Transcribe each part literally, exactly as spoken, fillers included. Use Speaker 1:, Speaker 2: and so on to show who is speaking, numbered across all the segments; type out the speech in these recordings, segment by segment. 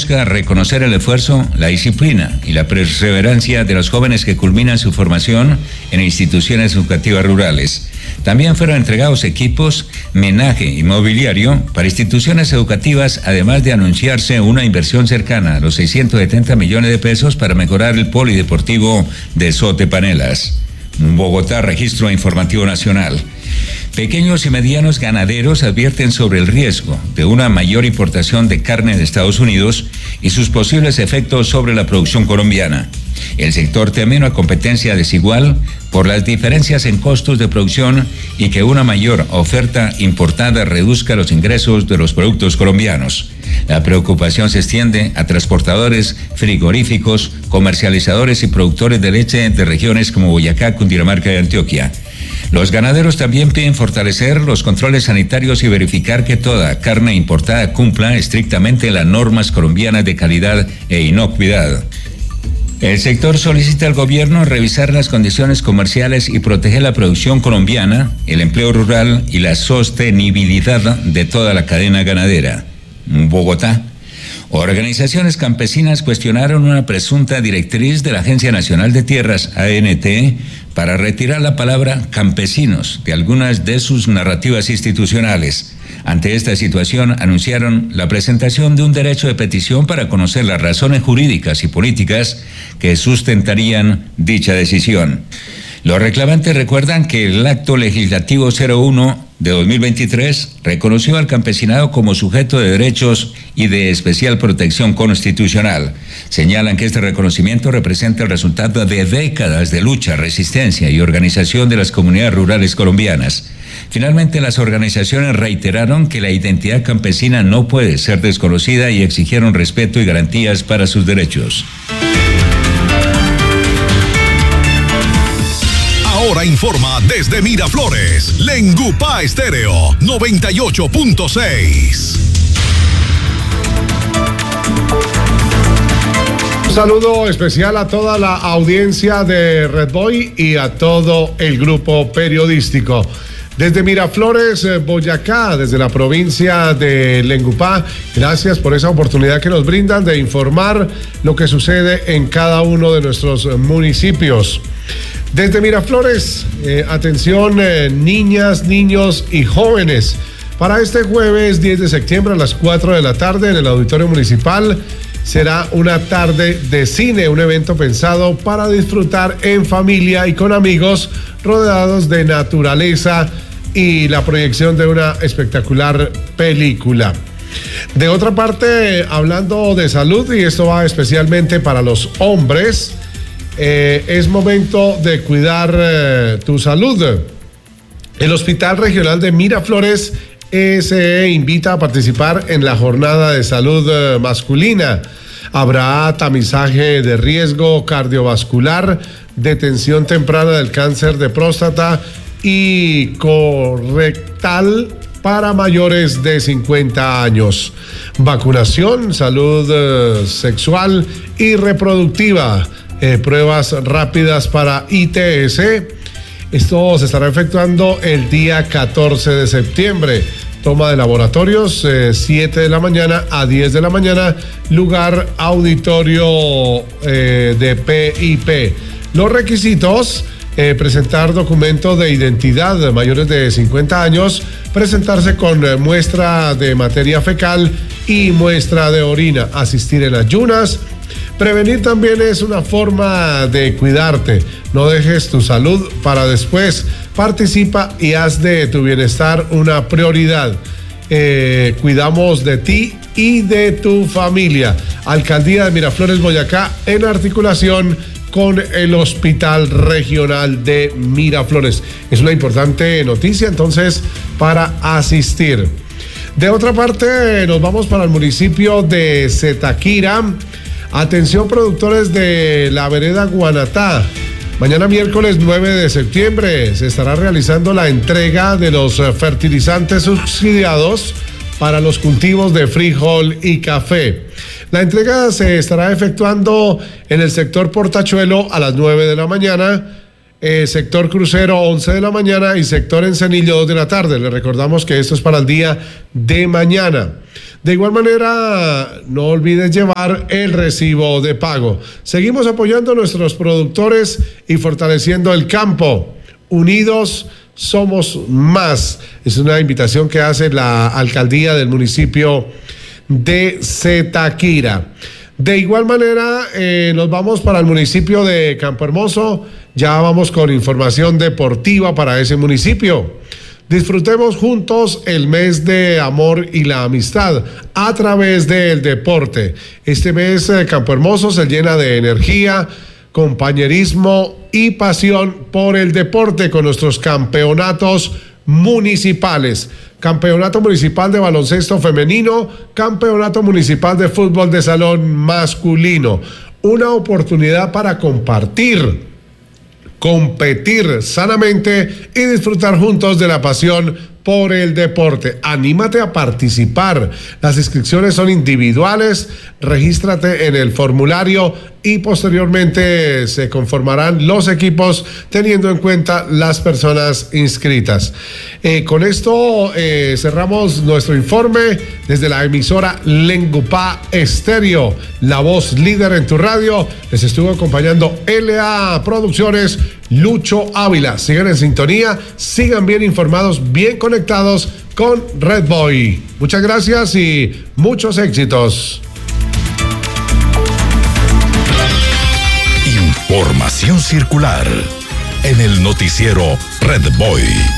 Speaker 1: busca reconocer el esfuerzo, la disciplina y la perseverancia de los jóvenes que culminan su formación en instituciones educativas rurales. También fueron entregados equipos, menaje inmobiliario para instituciones educativas, además de anunciarse una inversión cercana a los seiscientos setenta millones de pesos para mejorar el polideportivo de Sotepanelas. Bogotá, Registro Informativo Nacional. Pequeños y medianos ganaderos advierten sobre el riesgo de una mayor importación de carne de Estados Unidos y sus posibles efectos sobre la producción colombiana. El sector teme una competencia desigual por las diferencias en costos de producción y que una mayor oferta importada reduzca los ingresos de los productos colombianos. La preocupación se extiende a transportadores, frigoríficos, comercializadores y productores de leche de regiones como Boyacá, Cundinamarca y Antioquia. Los ganaderos también piden fortalecer los controles sanitarios y verificar que toda carne importada cumpla estrictamente las normas colombianas de calidad e inocuidad. El sector solicita al gobierno revisar las condiciones comerciales y proteger la producción colombiana, el empleo rural y la sostenibilidad de toda la cadena ganadera. Bogotá. Organizaciones campesinas cuestionaron una presunta directriz de la Agencia Nacional de Tierras, A N T, para retirar la palabra campesinos de algunas de sus narrativas institucionales. Ante esta situación, anunciaron la presentación de un derecho de petición para conocer las razones jurídicas y políticas que sustentarían dicha decisión. Los reclamantes recuerdan que el acto legislativo cero uno de dos mil veintitrés reconoció al campesinado como sujeto de derechos y de especial protección constitucional. Señalan que este reconocimiento representa el resultado de décadas de lucha, resistencia y organización de las comunidades rurales colombianas. Finalmente, las organizaciones reiteraron que la identidad campesina no puede ser desconocida y exigieron respeto y garantías para sus derechos.
Speaker 2: Ahora informa desde Miraflores, Lengupá Estéreo noventa y ocho punto seis.
Speaker 3: Un saludo especial a toda la audiencia de Red Boy y a todo el grupo periodístico. Desde Miraflores, Boyacá, desde la provincia de Lengupá, gracias por esa oportunidad que nos brindan de informar lo que sucede en cada uno de nuestros municipios. Desde Miraflores, eh, atención eh, niñas, niños y jóvenes. Para este jueves diez de septiembre a las cuatro de la tarde en el Auditorio Municipal será una tarde de cine, un evento pensado para disfrutar en familia y con amigos, rodeados de naturaleza y la proyección de una espectacular película. De otra parte, hablando de salud, y esto va especialmente para los hombres, eh, es momento de cuidar eh, tu salud. El Hospital Regional de Miraflores S E invita a participar en la jornada de salud eh, masculina. Habrá tamizaje de riesgo cardiovascular, detención temprana del cáncer de próstata y correctal para mayores de cincuenta años. Vacunación, salud eh, sexual y reproductiva, eh, pruebas rápidas para I T S. Esto se estará efectuando el día catorce de septiembre. Toma de laboratorios, eh, siete de la mañana a diez de la mañana, lugar auditorio eh, de P I P. Los requisitos: eh, presentar documento de identidad de mayores de cincuenta años, presentarse con eh, muestra de materia fecal y muestra de orina, asistir en ayunas. Prevenir también es una forma de cuidarte. No dejes tu salud para después. Participa y haz de tu bienestar una prioridad. Eh, cuidamos de ti y de tu familia. Alcaldía de Miraflores, Boyacá, en articulación con el Hospital Regional de Miraflores. Es una importante noticia, entonces, para asistir. De otra parte, nos vamos para el municipio de Zetaquira. Atención, productores de la vereda Guanatá. Mañana miércoles nueve de septiembre se estará realizando la entrega de los fertilizantes subsidiados para los cultivos de frijol y café. La entrega se estará efectuando en el sector Portachuelo a las nueve de la mañana eh, sector Crucero once de la mañana y sector Encenillo dos de la tarde. Les recordamos que esto es para el día de mañana. De igual manera, no olvides llevar el recibo de pago. Seguimos apoyando a nuestros productores y fortaleciendo el campo. Unidos somos más. Es una invitación que hace la alcaldía del municipio de Zipaquirá. De igual manera, eh, nos vamos para el municipio de Campo Hermoso. Ya vamos con información deportiva para ese municipio. Disfrutemos juntos el mes de amor y la amistad a través del deporte. Este mes de Campo Hermoso se llena de energía, compañerismo y pasión por el deporte con nuestros campeonatos municipales. Campeonato Municipal de Baloncesto Femenino, Campeonato Municipal de Fútbol de Salón Masculino. Una oportunidad para compartir, competir sanamente y disfrutar juntos de la pasión por el deporte. Anímate a participar. Las inscripciones son individuales. Regístrate en el formulario y posteriormente se conformarán los equipos teniendo en cuenta las personas inscritas. Eh, con esto eh, cerramos nuestro informe desde la emisora Lengupá Estéreo, la voz líder en tu radio. Les estuvo acompañando L A Producciones, Lucho Ávila. Sigan en sintonía, sigan bien informados, bien conectados con Red Boy. Muchas gracias y muchos éxitos.
Speaker 2: Información circular en el noticiero Red Boy.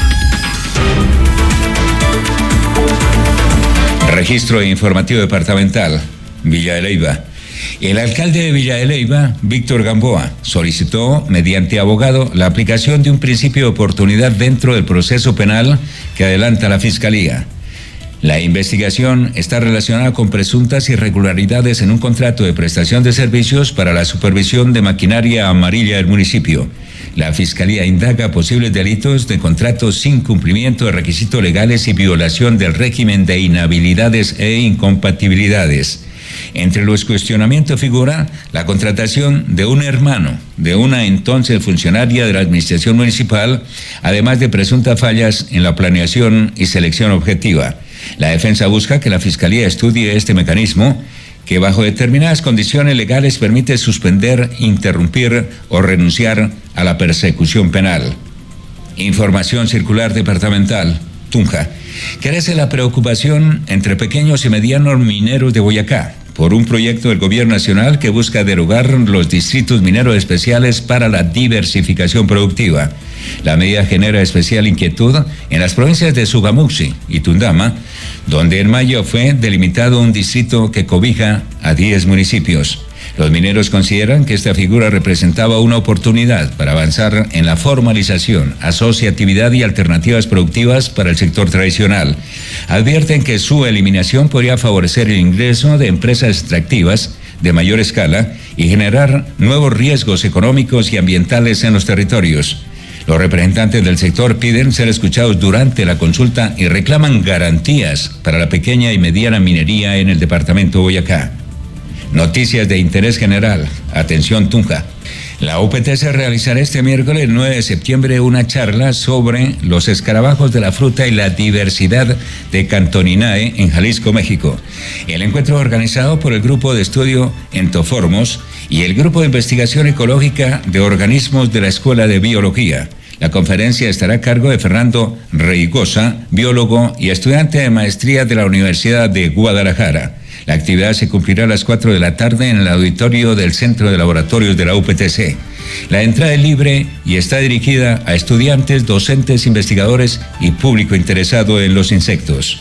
Speaker 1: Registro informativo departamental, Villa de Leyva. El alcalde de Villa de Leyva, Víctor Gamboa, solicitó, mediante abogado, la aplicación de un principio de oportunidad dentro del proceso penal que adelanta la Fiscalía. La investigación está relacionada con presuntas irregularidades en un contrato de prestación de servicios para la supervisión de maquinaria amarilla del municipio. La Fiscalía indaga posibles delitos de contratos sin cumplimiento de requisitos legales y violación del régimen de inhabilidades e incompatibilidades. Entre los cuestionamientos figura la contratación de un hermano de una entonces funcionaria de la administración municipal, además de presuntas fallas en la planeación y selección objetiva. La defensa busca que la Fiscalía estudie este mecanismo que bajo determinadas condiciones legales permite suspender, interrumpir o renunciar a la persecución penal. Información circular departamental, Tunja. Crece la preocupación entre pequeños y medianos mineros de Boyacá por un proyecto del gobierno nacional que busca derogar los distritos mineros especiales para la diversificación productiva. La medida genera especial inquietud en las provincias de Sogamuxi y Tundama, donde en mayo fue delimitado un distrito que cobija a diez municipios. Los mineros consideran que esta figura representaba una oportunidad para avanzar en la formalización, asociatividad y alternativas productivas para el sector tradicional. Advierten que su eliminación podría favorecer el ingreso de empresas extractivas de mayor escala y generar nuevos riesgos económicos y ambientales en los territorios. Los representantes del sector piden ser escuchados durante la consulta y reclaman garantías para la pequeña y mediana minería en el departamento de Boyacá. Noticias de interés general. Atención, Tunja. La U P T C realizará este miércoles nueve de septiembre una charla sobre los escarabajos de la fruta y la diversidad de Cantoninae en Jalisco, México. El encuentro es organizado por el Grupo de Estudio Entoformos y el Grupo de Investigación Ecológica de Organismos de la Escuela de Biología. La conferencia estará a cargo de Fernando Reigosa, biólogo y estudiante de maestría de la Universidad de Guadalajara. La actividad se cumplirá a las cuatro de la tarde en el auditorio del Centro de Laboratorios de la U P T C. La entrada es libre y está dirigida a estudiantes, docentes, investigadores y público interesado en los insectos.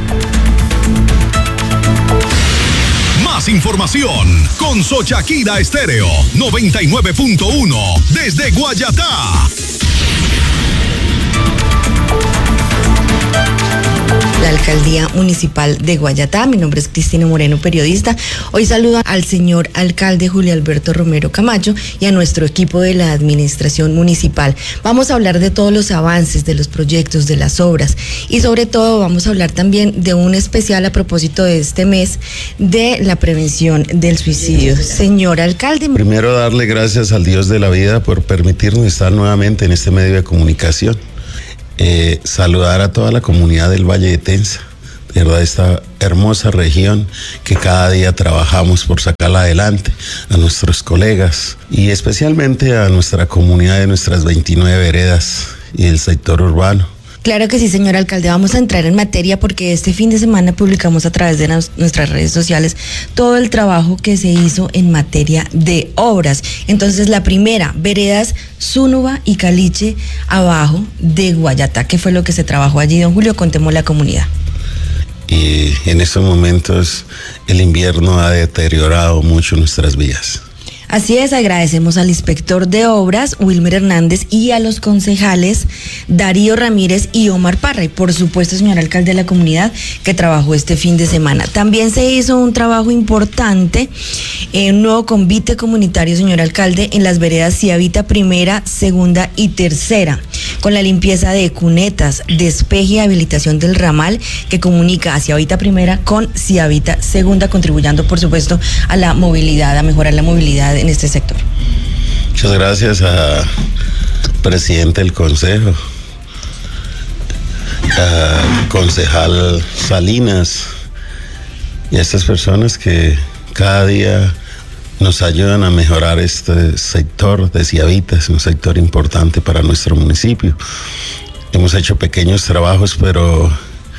Speaker 2: Más información con Xochakira Estéreo noventa y nueve punto uno desde Guayatá.
Speaker 4: la Alcaldía Municipal de Guayatá. Mi nombre es Cristina Moreno, periodista. Hoy saludo al señor alcalde Julio Alberto Romero Camacho y a nuestro equipo de la administración municipal. Vamos a hablar de todos los avances, de los proyectos, de las obras y sobre todo vamos a hablar también de un especial a propósito de este mes de la prevención del suicidio. Señor alcalde.
Speaker 5: Primero darle gracias al Dios de la vida por permitirnos estar nuevamente en este medio de comunicación. Eh, saludar a toda la comunidad del Valle de Tenza, de verdad esta hermosa región que cada día trabajamos por sacarla adelante, a nuestros colegas y especialmente a nuestra comunidad de nuestras veintinueve veredas y el sector urbano.
Speaker 4: Claro que sí, señor alcalde, vamos a entrar en materia porque este fin de semana publicamos a través de nos, nuestras redes sociales todo el trabajo que se hizo en materia de obras. Entonces, la primera, veredas Zúnuba y Caliche abajo de Guayatá. ¿Qué fue lo que se trabajó allí, don Julio? Contemos la comunidad.
Speaker 5: Y en estos momentos el invierno ha deteriorado mucho nuestras vías.
Speaker 4: Así es, agradecemos al inspector de obras, Wilmer Hernández, y a los concejales Darío Ramírez y Omar Parra, y por supuesto, señor alcalde de la comunidad, que trabajó este fin de semana. También se hizo un trabajo importante, eh, un nuevo convite comunitario, señor alcalde, en las veredas Ciavita Primera, Segunda y Tercera, con la limpieza de cunetas, despeje y habilitación del ramal que comunica a Ciavita Primera con Ciavita Segunda, contribuyendo, por supuesto, a la movilidad, a mejorar la movilidad en este sector.
Speaker 5: Muchas gracias al presidente del consejo, al concejal Salinas y a estas personas que cada día nos ayudan a mejorar este sector de Ciavita. Es un sector importante para nuestro municipio. Hemos hecho pequeños trabajos, pero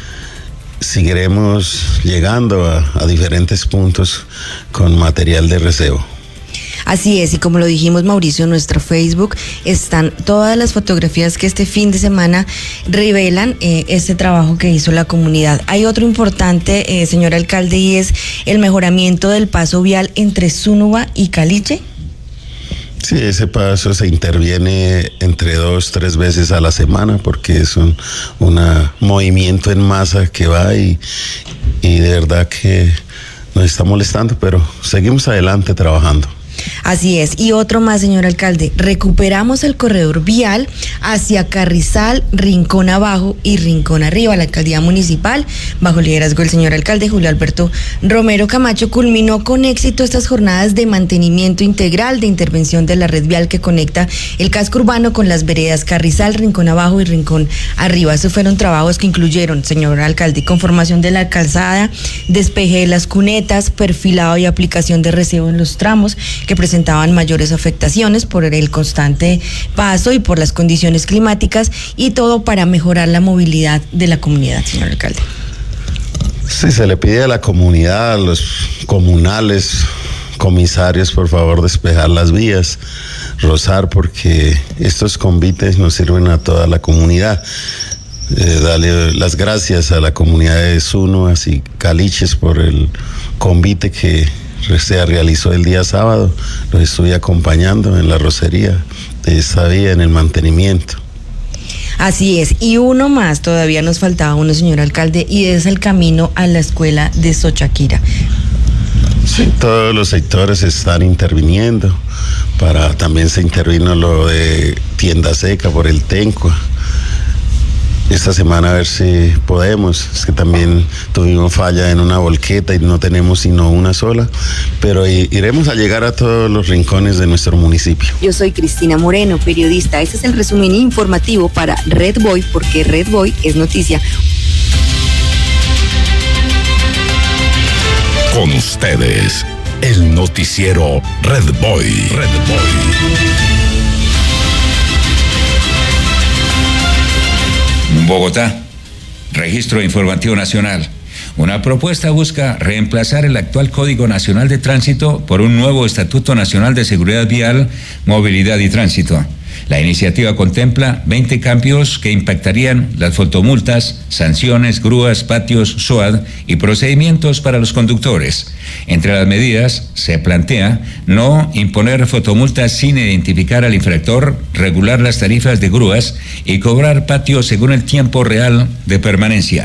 Speaker 5: seguiremos llegando a, a diferentes puntos con material de recebo.
Speaker 4: Así es, y como lo dijimos, Mauricio, en nuestro Facebook están todas las fotografías que este fin de semana revelan eh, este trabajo que hizo la comunidad. Hay otro importante, eh, señor alcalde, y es el mejoramiento del paso vial entre Zúnuba y Caliche.
Speaker 5: Sí, ese paso se interviene entre dos, tres veces a la semana porque es un una movimiento en masa que va y, y de verdad que nos está molestando, pero seguimos adelante trabajando.
Speaker 4: Así es, y otro más, señor alcalde, recuperamos el corredor vial hacia Carrizal, Rincón Abajo y Rincón Arriba. La alcaldía municipal, bajo el liderazgo del señor alcalde Julio Alberto Romero Camacho, culminó con éxito estas jornadas de mantenimiento integral de intervención de la red vial que conecta el casco urbano con las veredas Carrizal, Rincón Abajo y Rincón Arriba. Esos fueron trabajos que incluyeron, señor alcalde, conformación de la calzada, despeje de las cunetas, perfilado y aplicación de recebo en los tramos que presentaban mayores afectaciones por el constante paso y por las condiciones climáticas, y todo para mejorar la movilidad de la comunidad, señor alcalde.
Speaker 5: Sí, se le pide a la comunidad, a los comunales, comisarios, por favor, despejar las vías, rozar, porque estos convites nos sirven a toda la comunidad. Eh, darle las gracias a la comunidad de Zúnuba y Caliches por el convite que se realizó el día sábado. Los estuve acompañando en la rocería de esta vía, en el mantenimiento.
Speaker 4: Así es, y uno más, todavía nos faltaba uno, señor alcalde, y es el camino a la escuela de Sochaquira.
Speaker 5: Sí, todos los sectores están interviniendo. Para también se intervino lo de Tienda Seca por el Tencua. Esta semana a ver si podemos, es que también tuvimos falla en una volqueta y no tenemos sino una sola, pero iremos a llegar a todos los rincones de nuestro municipio.
Speaker 4: Yo soy Cristina Moreno, periodista. Este es el resumen informativo para Red Boy, porque Red Boy es noticia.
Speaker 2: Con ustedes, el noticiero Red Boy. Red Boy.
Speaker 1: Bogotá, Registro Informativo Nacional. Una propuesta busca reemplazar el actual Código Nacional de Tránsito por un nuevo Estatuto Nacional de Seguridad Vial, Movilidad y Tránsito. La iniciativa contempla veinte cambios que impactarían las fotomultas, sanciones, grúas, patios, S O A D y procedimientos para los conductores. Entre las medidas se plantea no imponer fotomultas sin identificar al infractor, regular las tarifas de grúas y cobrar patios según el tiempo real de permanencia.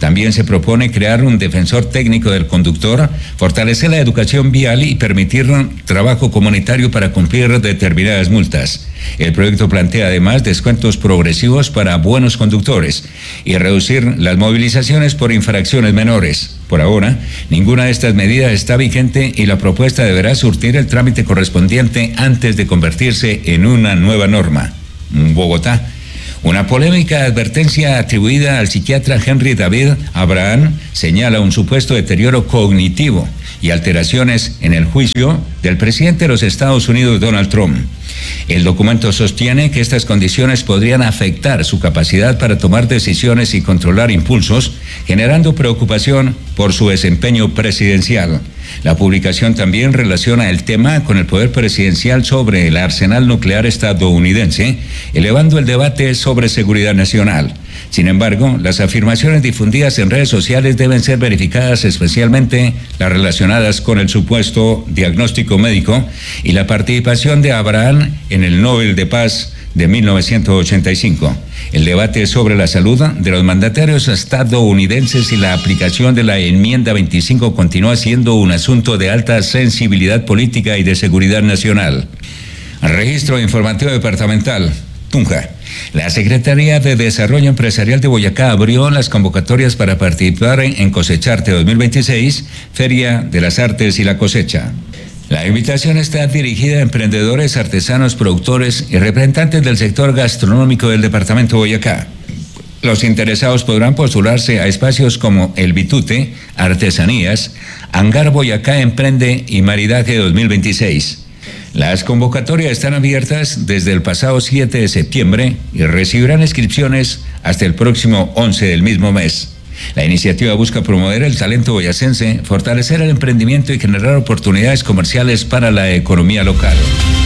Speaker 1: También se propone crear un defensor técnico del conductor, fortalecer la educación vial y permitir trabajo comunitario para cumplir determinadas multas. El proyecto plantea además descuentos progresivos para buenos conductores y reducir las movilizaciones por infracciones menores. Por ahora, ninguna de estas medidas está vigente y la propuesta deberá surtir el trámite correspondiente antes de convertirse en una nueva norma. Bogotá. Una polémica advertencia atribuida al psiquiatra Henry David Abraham señala un supuesto deterioro cognitivo y alteraciones en el juicio del presidente de los Estados Unidos, Donald Trump. El documento sostiene que estas condiciones podrían afectar su capacidad para tomar decisiones y controlar impulsos, generando preocupación por su desempeño presidencial. La publicación también relaciona el tema con el poder presidencial sobre el arsenal nuclear estadounidense, elevando el debate sobre seguridad nacional. Sin embargo, las afirmaciones difundidas en redes sociales deben ser verificadas, especialmente las relacionadas con el supuesto diagnóstico médico y la participación de Abraham en el Nobel de Paz de mil novecientos ochenta y cinco. El debate sobre la salud de los mandatarios estadounidenses y la aplicación de la enmienda veinticinco continúa siendo un asunto de alta sensibilidad política y de seguridad nacional. Registro informativo departamental. Tunja. La Secretaría de Desarrollo Empresarial de Boyacá abrió las convocatorias para participar en Cosecharte dos mil veintiséis, Feria de las Artes y la Cosecha. La invitación está dirigida a emprendedores, artesanos, productores y representantes del sector gastronómico del departamento de Boyacá. Los interesados podrán postularse a espacios como El Bitute, Artesanías, Hangar Boyacá Emprende y Maridaje dos mil veintiséis. Las convocatorias están abiertas desde el pasado siete de septiembre y recibirán inscripciones hasta el próximo once del mismo mes. La iniciativa busca promover el talento boyacense, fortalecer el emprendimiento y generar oportunidades comerciales para la economía local.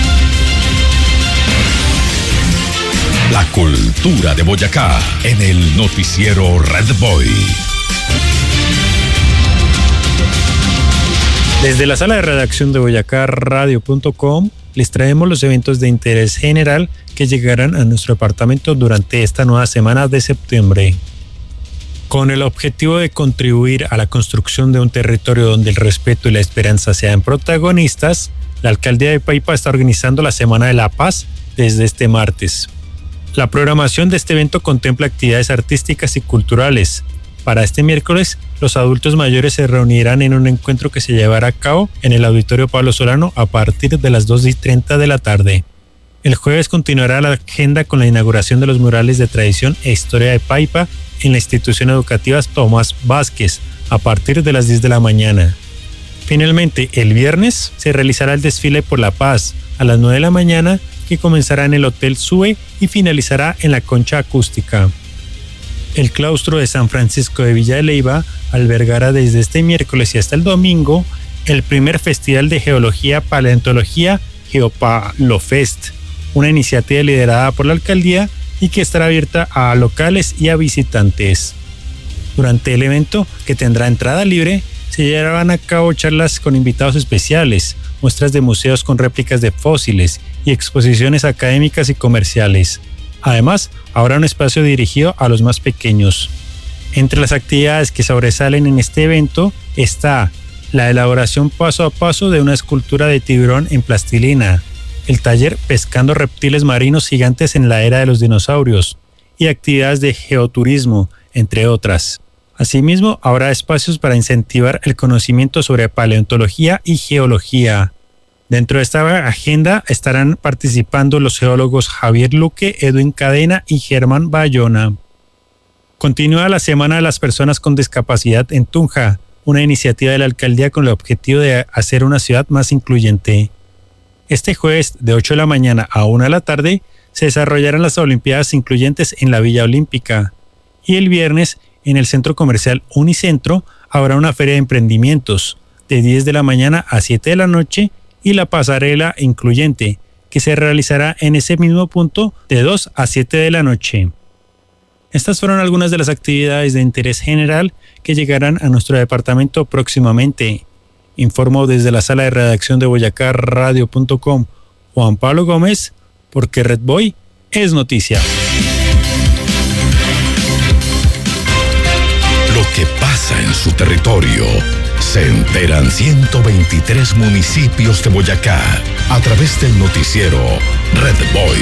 Speaker 2: La cultura de Boyacá en el noticiero Red Boy.
Speaker 6: Desde la sala de redacción de boyacá radio punto com les traemos los eventos de interés general que llegarán a nuestro departamento durante esta nueva semana de septiembre. Con el objetivo de contribuir a la construcción de un territorio donde el respeto y la esperanza sean protagonistas, la Alcaldía de Paipa está organizando la Semana de la Paz desde este martes. La programación de este evento contempla actividades artísticas y culturales. Para este miércoles, los adultos mayores se reunirán en un encuentro que se llevará a cabo en el Auditorio Pablo Solano a partir de las dos y treinta de la tarde. El jueves continuará la agenda con la inauguración de los murales de tradición e historia de Paipa en la institución educativa Tomás Vázquez a partir de las diez de la mañana. Finalmente, el viernes se realizará el desfile por la paz a las nueve de la mañana que comenzará en el Hotel Sue y finalizará en la Concha Acústica. El claustro de San Francisco de Villa de Leyva albergará desde este miércoles y hasta el domingo el primer Festival de Geología Paleontología Geopalofest, una iniciativa liderada por la alcaldía y que estará abierta a locales y a visitantes. Durante el evento, que tendrá entrada libre, se llevarán a cabo charlas con invitados especiales, muestras de museos con réplicas de fósiles y exposiciones académicas y comerciales. Además, habrá un espacio dirigido a los más pequeños. Entre las actividades que sobresalen en este evento está la elaboración paso a paso de una escultura de tiburón en plastilina, el taller Pescando reptiles marinos gigantes en la era de los dinosaurios y actividades de geoturismo, entre otras. Asimismo, habrá espacios para incentivar el conocimiento sobre paleontología y geología. Dentro de esta agenda estarán participando los geólogos Javier Luque, Edwin Cadena y Germán Bayona. Continúa la Semana de las Personas con Discapacidad en Tunja, una iniciativa de la alcaldía con el objetivo de hacer una ciudad más incluyente. Este jueves, de ocho de la mañana a una de la tarde, se desarrollarán las Olimpiadas Incluyentes en la Villa Olímpica. Y el viernes, en el Centro Comercial Unicentro, habrá una feria de emprendimientos, de diez de la mañana a siete de la noche, y la pasarela incluyente, que se realizará en ese mismo punto de dos a siete de la noche. Estas fueron algunas de las actividades de interés general que llegarán a nuestro departamento próximamente. Informó desde la sala de redacción de boyacá radio punto com Juan Pablo Gómez, porque Red Boy es noticia.
Speaker 2: Lo que pasa en su territorio. Se enteran ciento veintitrés municipios de Boyacá a través del noticiero Red Boy.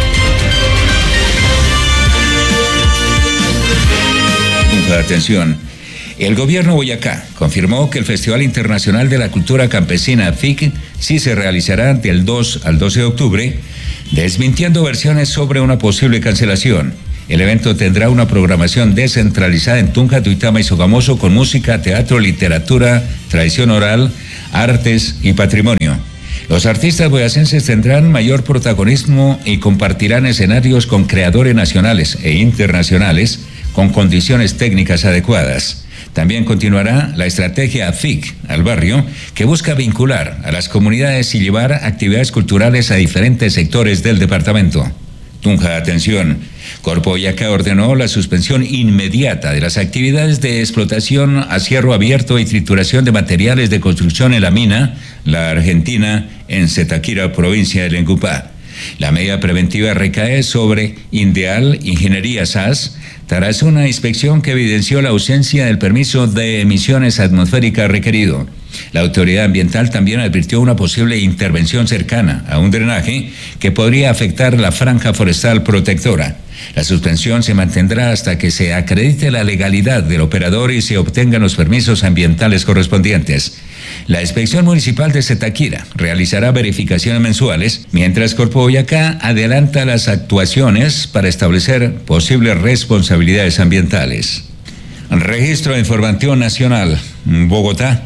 Speaker 1: Atención. El gobierno de Boyacá confirmó que el Festival Internacional de la Cultura Campesina F I C sí se realizará del dos al doce de octubre, desmintiendo versiones sobre una posible cancelación. El evento tendrá una programación descentralizada en Tunja, Tuitama y Sogamoso con música, teatro, literatura, tradición oral, artes y patrimonio. Los artistas boyacenses tendrán mayor protagonismo y compartirán escenarios con creadores nacionales e internacionales con condiciones técnicas adecuadas. También continuará la estrategia F I C al barrio, que busca vincular a las comunidades y llevar actividades culturales a diferentes sectores del departamento. Tunja, atención. Corpo Boyacá ordenó la suspensión inmediata de las actividades de explotación a cierro abierto y trituración de materiales de construcción en la mina La Argentina, en Zetaquira, provincia de Lengupá. La medida preventiva recae sobre Indeal Ingeniería S A S, tras una inspección que evidenció la ausencia del permiso de emisiones atmosféricas requerido. La autoridad ambiental también advirtió una posible intervención cercana a un drenaje que podría afectar la franja forestal protectora. La suspensión se mantendrá hasta que se acredite la legalidad del operador y se obtengan los permisos ambientales correspondientes. La Inspección Municipal de Zetaquira realizará verificaciones mensuales, mientras Corpo Boyacá adelanta las actuaciones para establecer posibles responsabilidades ambientales. Registro de Información Nacional, Bogotá.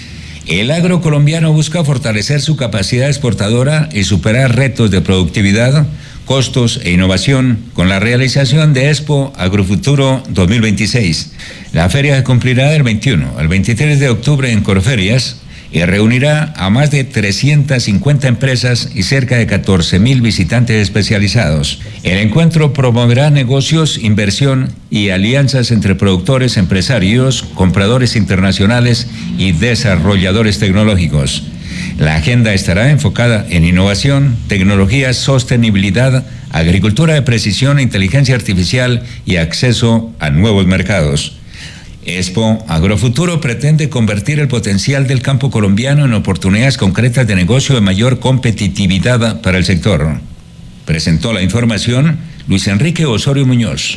Speaker 1: El agro colombiano busca fortalecer su capacidad exportadora y superar retos de productividad, costos e innovación con la realización de Expo Agrofuturo dos mil veintiséis. La feria se cumplirá del veintiuno al veintitrés de octubre en Corferias y reunirá a más de trescientas cincuenta empresas y cerca de catorce mil visitantes especializados. El encuentro promoverá negocios, inversión y alianzas entre productores, empresarios, compradores internacionales y desarrolladores tecnológicos. La agenda estará enfocada en innovación, tecnología, sostenibilidad, agricultura de precisión, inteligencia artificial y acceso a nuevos mercados. Expo Agrofuturo pretende convertir el potencial del campo colombiano en oportunidades concretas de negocio de mayor competitividad para el sector. Presentó la información Luis Enrique Osorio Muñoz.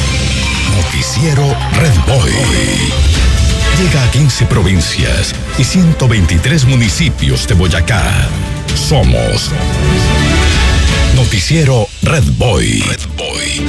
Speaker 2: Noticiero Red Boy. Llega a quince provincias y ciento veintitrés municipios de Boyacá. Somos Noticiero Red Boy. Red Boy.